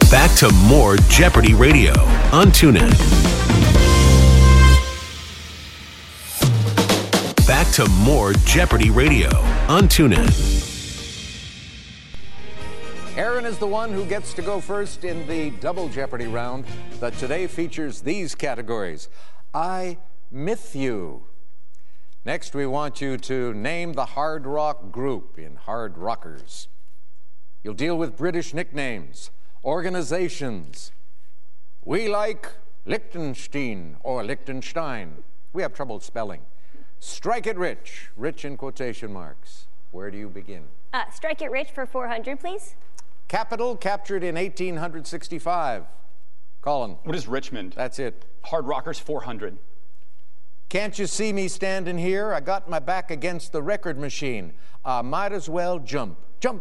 Back to more Jeopardy Radio on TuneIn. Back to more Jeopardy Radio on TuneIn. Aaron is the one who gets to go first in the double Jeopardy round that today features these categories. I myth you. Next, we want you to name the hard rock group in Hard Rockers. You'll deal with British nicknames, organizations. We like Liechtenstein or Liechtenstein. We have trouble spelling. Strike it rich, rich in quotation marks. Where do you begin? Strike it rich for 400, please. Capital captured in 1865. Colin. What is Richmond? That's it. Hard Rockers 400. Can't you see me standing here? I got my back against the record machine. I might as well jump. Jump.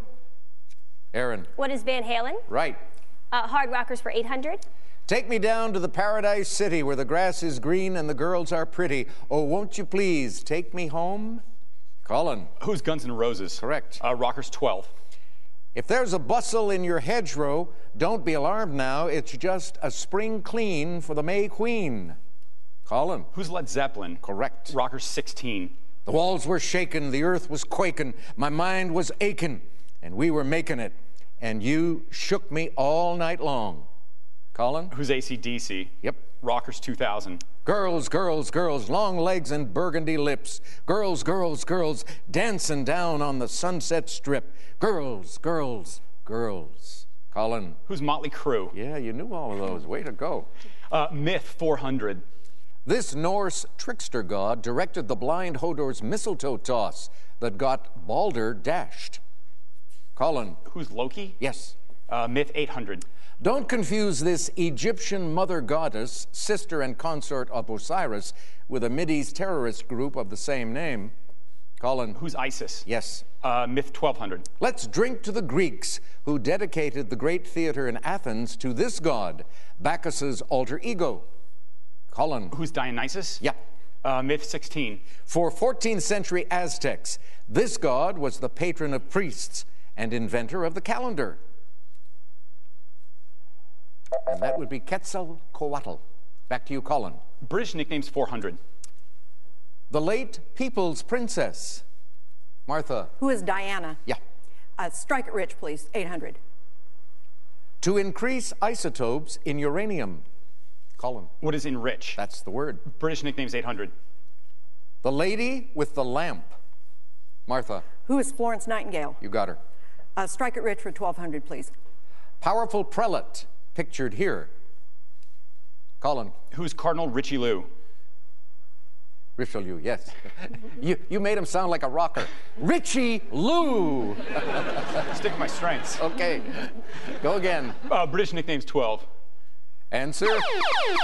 Aaron. What is Van Halen? Right. Hard Rockers for 800. Take me down to the Paradise City where the grass is green and the girls are pretty. Oh, won't you please take me home? Colin. Who's Guns N' Roses? Correct. Rockers 12. If there's a bustle in your hedgerow, don't be alarmed now. It's just a spring clean for the May Queen. Colin. Who's Led Zeppelin? Correct. Rockers 16. The walls were shaking, the earth was quaking, my mind was aching, and we were making it. And you shook me all night long. Colin? Who's AC/DC? Yep. Rockers 2000. Girls, girls, girls, long legs and burgundy lips. Girls, girls, girls, dancing down on the Sunset Strip. Girls, girls, girls. Colin? Who's Motley Crue? Yeah, you knew all of those. Way to go. Myth 400. This Norse trickster god directed the blind Hodor's mistletoe toss that got Balder dashed. Colin. Who's Loki? Yes. Myth 800. Don't confuse this Egyptian mother goddess, sister and consort of Osiris, with a Mideast terrorist group of the same name. Colin. Who's Isis? Yes. Myth 1200. Let's drink to the Greeks who dedicated the great theater in Athens to this god, Bacchus's alter ego. Colin. Who's Dionysus? Yeah. Myth 16. For 14th century Aztecs, this god was the patron of priests and inventor of the calendar. And that would be Quetzalcoatl. Back to you, Colin. British nicknames 400. The late People's Princess. Martha. Who is Diana? Yeah. Strike it rich, please. 800. To increase isotopes in uranium. Colin. What is enrich? That's the word. British nicknames 800. The lady with the lamp. Martha. Who is Florence Nightingale? You got her. Strike it rich for 1200, please. Powerful prelate, pictured here. Colin. Who's Cardinal Richelieu? Richelieu, yes. you made him sound like a rocker. Richie Lou. Stick with my strengths. Okay. Go again. British nicknames 12. Answer.